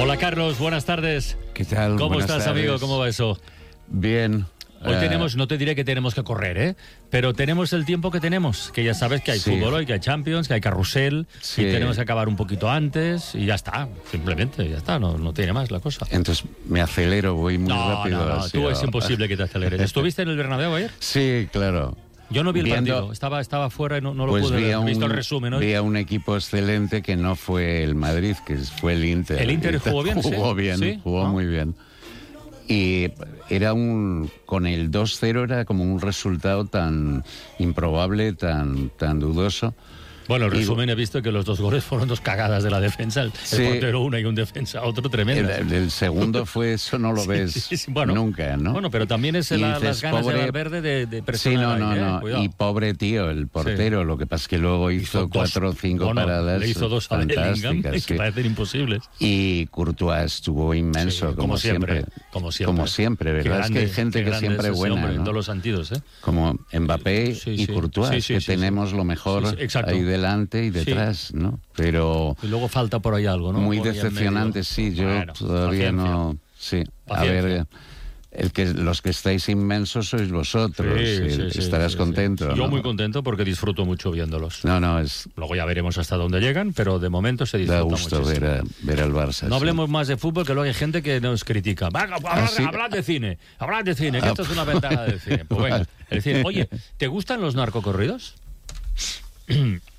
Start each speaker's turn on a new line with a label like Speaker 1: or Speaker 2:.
Speaker 1: Hola Carlos, buenas tardes.
Speaker 2: ¿Qué tal?
Speaker 1: ¿Cómo
Speaker 2: Buenas
Speaker 1: estás,
Speaker 2: tardes.
Speaker 1: amigo? ¿Cómo va eso?
Speaker 2: Bien.
Speaker 1: Hoy tenemos, no te diré que tenemos que correr, pero tenemos el tiempo que tenemos, que ya sabes que hay
Speaker 2: Sí.
Speaker 1: fútbol hoy, que hay Champions, que hay carrusel,
Speaker 2: Sí.
Speaker 1: y tenemos que acabar un poquito antes, y ya está, simplemente, ya está, no tiene más la cosa.
Speaker 2: Entonces me acelero, voy muy rápido.
Speaker 1: No,
Speaker 2: así,
Speaker 1: tú es imposible que te aceleres. ¿Estuviste en el Bernabéu ayer?
Speaker 2: Sí, claro.
Speaker 1: Yo no vi el
Speaker 2: Viendo-
Speaker 1: partido, estaba fuera y no lo
Speaker 2: Pues
Speaker 1: pude
Speaker 2: vi
Speaker 1: ver.
Speaker 2: a
Speaker 1: He visto el resumen hoy.
Speaker 2: vi a un equipo excelente que no fue el Madrid, que fue el Inter.
Speaker 1: ¿El Inter jugó bien?
Speaker 2: Jugó
Speaker 1: ¿Sí?
Speaker 2: bien,
Speaker 1: ¿Sí?
Speaker 2: jugó
Speaker 1: Ah.
Speaker 2: muy bien. Y era con el 2-0 era como un resultado tan improbable, tan dudoso.
Speaker 1: Bueno, el
Speaker 2: Y-
Speaker 1: resumen he visto que los dos goles fueron dos cagadas de la defensa. El
Speaker 2: Sí.
Speaker 1: portero una y un defensa otro, tremendo.
Speaker 2: El segundo fue, eso no lo ves
Speaker 1: Sí, bueno,
Speaker 2: nunca, ¿no?
Speaker 1: Bueno, pero también es
Speaker 2: Y
Speaker 1: las
Speaker 2: dices,
Speaker 1: ganas de
Speaker 2: pobre-
Speaker 1: Valverde de
Speaker 2: Sí,
Speaker 1: presionar.
Speaker 2: no.
Speaker 1: Cuidado.
Speaker 2: Y pobre tío, el portero. Lo que pasa es que luego hizo
Speaker 1: dos-
Speaker 2: 4 o 5
Speaker 1: bueno,
Speaker 2: paradas
Speaker 1: le hizo dos a Bellingham
Speaker 2: fantásticas.
Speaker 1: que
Speaker 2: Sí.
Speaker 1: parecen imposibles.
Speaker 2: Y Courtois estuvo inmenso,
Speaker 1: Sí,
Speaker 2: como siempre.
Speaker 1: Como siempre.
Speaker 2: Como siempre,
Speaker 1: Qué
Speaker 2: ¿verdad?
Speaker 1: grande,
Speaker 2: es que hay gente
Speaker 1: qué
Speaker 2: que
Speaker 1: grande
Speaker 2: siempre
Speaker 1: es
Speaker 2: es
Speaker 1: ese
Speaker 2: buena,
Speaker 1: hombre, en
Speaker 2: ¿no?
Speaker 1: todos los sentidos, ¿eh?
Speaker 2: Como Mbappé
Speaker 1: Sí,
Speaker 2: y
Speaker 1: sí.
Speaker 2: Courtois,
Speaker 1: Sí,
Speaker 2: que
Speaker 1: sí,
Speaker 2: tenemos lo mejor
Speaker 1: Sí, exacto.
Speaker 2: ahí delante y detrás, ¿no? Pero
Speaker 1: Y luego falta por ahí algo, ¿no?
Speaker 2: muy
Speaker 1: Por ahí en
Speaker 2: decepcionante,
Speaker 1: medio.
Speaker 2: sí. Yo
Speaker 1: Bueno,
Speaker 2: todavía
Speaker 1: paciencia.
Speaker 2: no... Sí,
Speaker 1: Paciencia.
Speaker 2: a ver... los que estáis inmensos sois vosotros.
Speaker 1: Sí,
Speaker 2: Estarás
Speaker 1: sí,
Speaker 2: contento,
Speaker 1: sí.
Speaker 2: ¿no?
Speaker 1: Yo muy contento porque disfruto mucho viéndolos.
Speaker 2: No, es...
Speaker 1: Luego ya veremos hasta dónde llegan, pero de momento se disfruta
Speaker 2: Da gusto
Speaker 1: muchísimo.
Speaker 2: ver al Barça.
Speaker 1: No hablemos más de fútbol, que luego hay gente que nos critica. Venga,
Speaker 2: sí?
Speaker 1: hablad de cine, que esto es una ventaja del cine. Pues venga, el cine. Oye, ¿te gustan los narcocorridos?